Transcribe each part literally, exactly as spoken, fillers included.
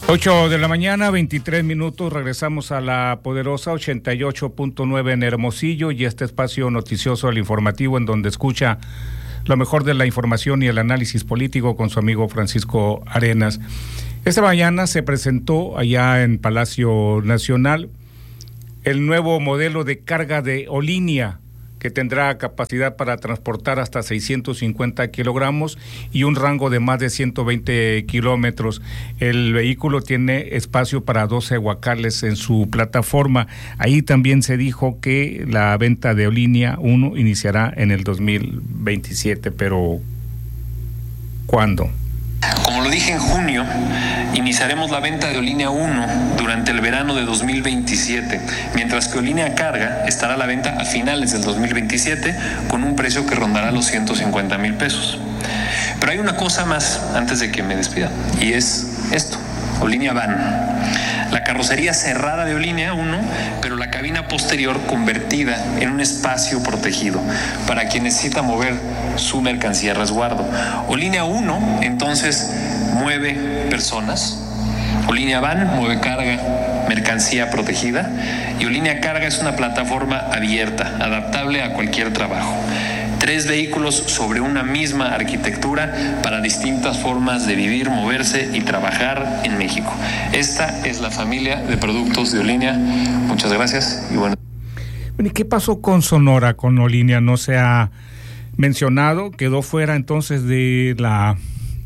ocho de la mañana, veintitrés minutos, regresamos a la poderosa ochenta y ocho punto nueve en Hermosillo y este espacio noticioso, el informativo, en donde escucha lo mejor de la información y el análisis político con su amigo Francisco Arenas. Esta mañana se presentó allá en Palacio Nacional el nuevo modelo de carga de Olinia, que tendrá capacidad para transportar hasta seiscientos cincuenta kilogramos y un rango de más de ciento veinte kilómetros. El vehículo tiene espacio para doce guacales en su plataforma. Ahí también se dijo que la venta de Olinia uno iniciará en el dos mil veintisiete, pero ¿cuándo? Como lo dije en junio, iniciaremos la venta de Olinia uno durante el verano de dos mil veintisiete, mientras que Olinia Carga estará a la venta a finales del dos mil veintisiete con un precio que rondará los ciento cincuenta mil pesos. Pero hay una cosa más antes de que me despida, y es esto: Olinia Van. La carrocería cerrada de Olinia uno, pero la cabina posterior convertida en un espacio protegido para quien necesita mover su mercancía a resguardo. Olinia uno, entonces, mueve personas. Olinia Van mueve carga, mercancía protegida. Y Olinia Carga es una plataforma abierta, adaptable a cualquier trabajo. Tres vehículos sobre una misma arquitectura para distintas formas de vivir, moverse y trabajar en México. Esta es la familia de productos de Olinia. Muchas gracias y bueno. ¿Y qué pasó con Sonora, con Olinia? No se ha mencionado, quedó fuera entonces de la...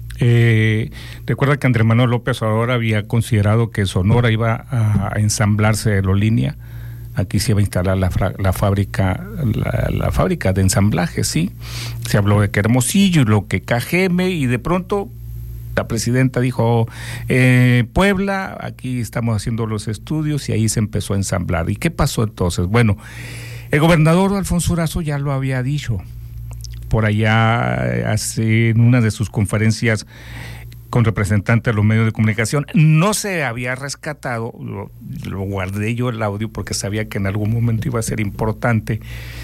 Eh, recuerda que Andrés Manuel López Obrador había considerado que Sonora iba a, a ensamblarse el Olinia. Aquí se iba a instalar la, la fábrica la, la fábrica de ensamblaje, sí. Se habló de que Hermosillo y lo que K G M, y de pronto la presidenta dijo, eh, Puebla, aquí estamos haciendo los estudios, y ahí se empezó a ensamblar. ¿Y qué pasó entonces? Bueno, el gobernador Alfonso Durazo ya lo había dicho por allá hace, en una de sus conferencias con representantes de los medios de comunicación. No se había rescatado, lo, lo guardé yo el audio porque sabía que en algún momento iba a ser importante.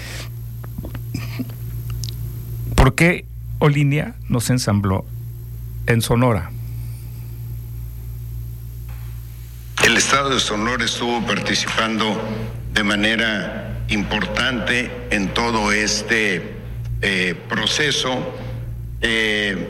¿Por qué Olinia no se ensambló en Sonora? El estado de Sonora estuvo participando de manera importante en todo este eh, proceso. Eh,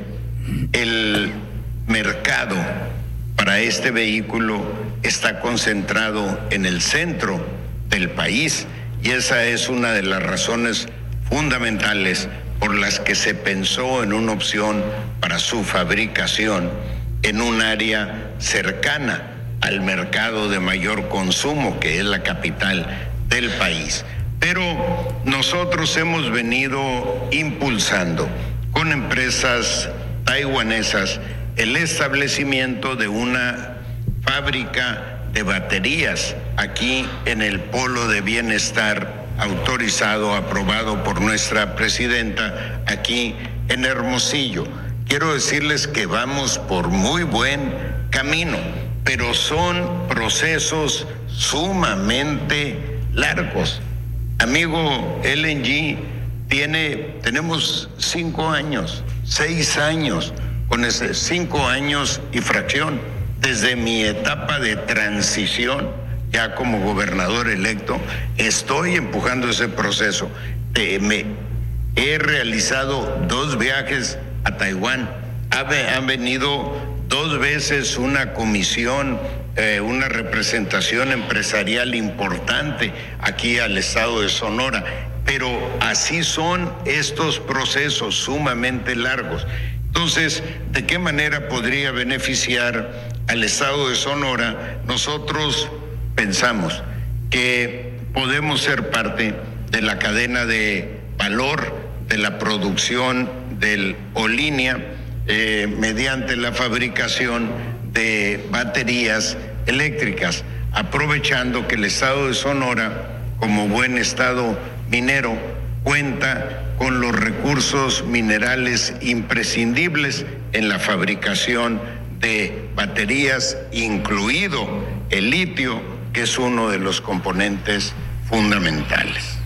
el mercado para este vehículo está concentrado en el centro del país, y esa es una de las razones fundamentales por las que se pensó en una opción para su fabricación en un área cercana al mercado de mayor consumo, que es la capital del país. Pero nosotros hemos venido impulsando con empresas taiwanesas el establecimiento de una fábrica de baterías aquí en el Polo de Bienestar, autorizado, aprobado por nuestra presidenta, aquí en Hermosillo. Quiero decirles que vamos por muy buen camino, pero son procesos sumamente largos. Amigo, L N G tiene, tenemos cinco años, seis años, con ese cinco años y fracción, desde mi etapa de transición, ya como gobernador electo, estoy empujando ese proceso. Eh, me, he realizado dos viajes a Taiwán, ha, han venido dos veces una comisión, eh, una representación empresarial importante aquí al estado de Sonora, pero así son estos procesos sumamente largos. Entonces, ¿de qué manera podría beneficiar al estado de Sonora? Nosotros pensamos que podemos ser parte de la cadena de valor de la producción del Olinia eh, mediante la fabricación de baterías eléctricas, aprovechando que el estado de Sonora, como buen estado minero, cuenta con los recursos minerales imprescindibles en la fabricación de baterías, incluido el litio, que es uno de los componentes fundamentales.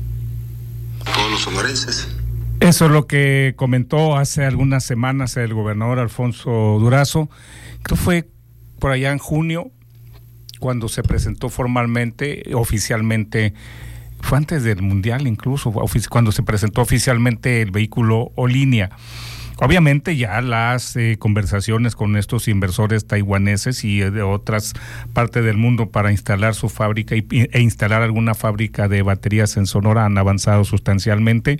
Todos los sonorenses. Eso es lo que comentó hace algunas semanas el gobernador Alfonso Durazo. Creo fue por allá en junio, cuando se presentó formalmente, oficialmente, fue antes del Mundial incluso, cuando se presentó oficialmente el vehículo Olinia. Obviamente ya las eh, conversaciones con estos inversores taiwaneses y de otras partes del mundo para instalar su fábrica y, e instalar alguna fábrica de baterías en Sonora han avanzado sustancialmente.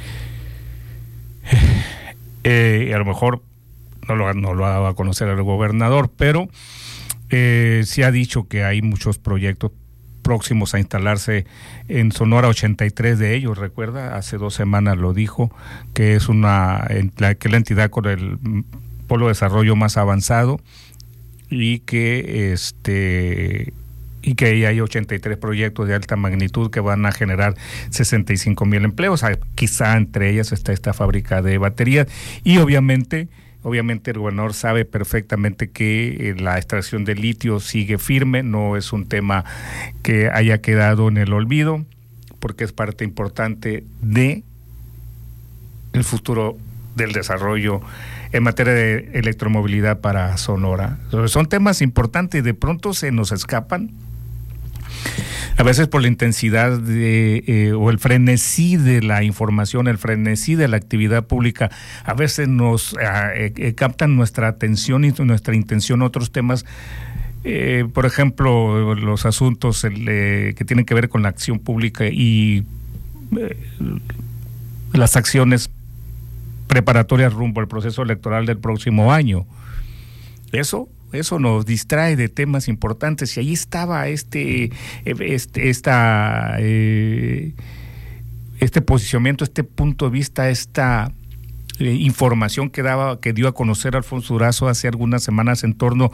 Eh, a lo mejor no lo, no lo ha dado a conocer el gobernador, pero eh, se ha dicho que hay muchos proyectos próximos a instalarse en Sonora, ochenta y tres de ellos, recuerda, hace dos semanas lo dijo, que es una la, que la entidad con el polo de desarrollo más avanzado y que este y que ahí hay ochenta y tres proyectos de alta magnitud que van a generar sesenta y cinco mil empleos, quizá entre ellas está esta fábrica de baterías y obviamente Obviamente el gobernador sabe perfectamente que eh, la extracción de litio sigue firme, no es un tema que haya quedado en el olvido, porque es parte importante de el futuro del desarrollo en materia de electromovilidad para Sonora. Son temas importantes y de pronto se nos escapan. A veces por la intensidad de, eh, o el frenesí de la información, el frenesí de la actividad pública, a veces nos eh, eh, captan nuestra atención y nuestra intención otros temas, eh, por ejemplo, los asuntos el, eh, que tienen que ver con la acción pública y eh, las acciones preparatorias rumbo al proceso electoral del próximo año. Eso Eso nos distrae de temas importantes y ahí estaba este, este, esta, eh, este posicionamiento, este punto de vista, esta eh, información que daba, que dio a conocer Alfonso Durazo hace algunas semanas en torno,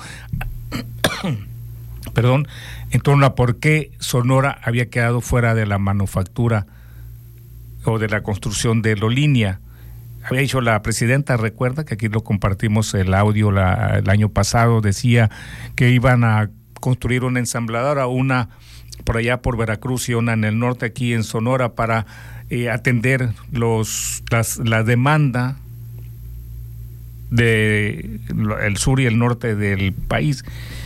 perdón, en torno a por qué Sonora había quedado fuera de la manufactura o de la construcción de Olinia. Había dicho la presidenta, recuerda que aquí lo compartimos el audio la, el año pasado, decía que iban a construir una ensambladora, una por allá por Veracruz y una en el norte aquí en Sonora para eh, atender los las, la demanda de el sur y el norte del país.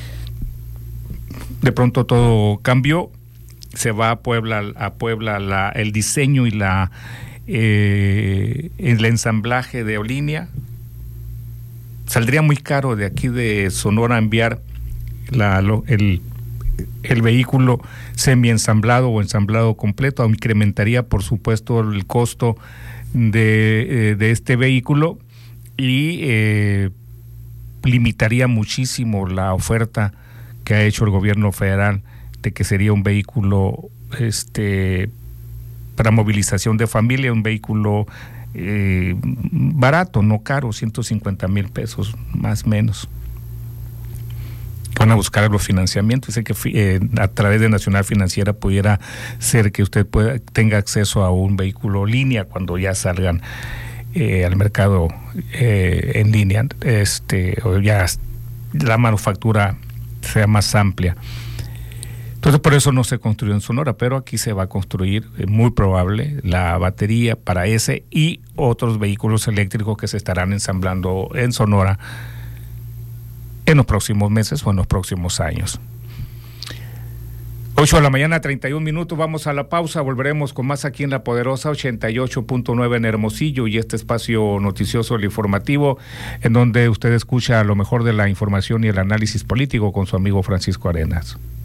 De pronto todo cambió, se va a Puebla, a Puebla la, el diseño y la Eh, el ensamblaje de Olinia. Saldría muy caro de aquí de Sonora enviar la, lo, el, el vehículo semi-ensamblado o ensamblado completo. Incrementaría por supuesto el costo de, eh, de este vehículo y eh, limitaría muchísimo la oferta que ha hecho el gobierno federal de que sería un vehículo este para movilización de familia, un vehículo eh, barato, no caro, ciento cincuenta mil pesos, más o menos. Van a buscar los financiamientos. Dice que eh, a través de Nacional Financiera pudiera ser que usted pueda, tenga acceso a un vehículo línea cuando ya salgan eh, al mercado eh, en línea, este, o ya la manufactura sea más amplia. Entonces por eso no se construyó en Sonora, pero aquí se va a construir, eh, muy probable, la batería para ese y otros vehículos eléctricos que se estarán ensamblando en Sonora en los próximos meses o en los próximos años. ocho de la mañana, treinta y un minutos, vamos a la pausa, volveremos con más aquí en La Poderosa ochenta y ocho punto nueve en Hermosillo y este espacio noticioso, el informativo, en donde usted escucha lo mejor de la información y el análisis político con su amigo Francisco Arenas.